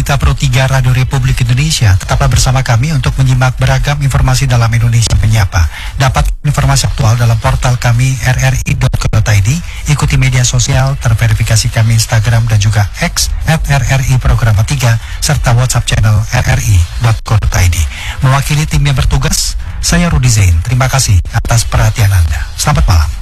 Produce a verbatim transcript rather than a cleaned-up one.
Berita Pro tiga Radio Republik Indonesia. Tetaplah bersama kami untuk menyimak beragam informasi dalam Indonesia Menyapa. Dapat informasi aktual dalam portal kami r r i dot co dot i d. Ikuti media sosial terverifikasi kami Instagram dan juga X at r r i programa tiga serta WhatsApp channel r r i dot co dot i d. Mewakili tim yang bertugas, saya Rudi Zain. Terima kasih atas perhatian Anda. Selamat malam.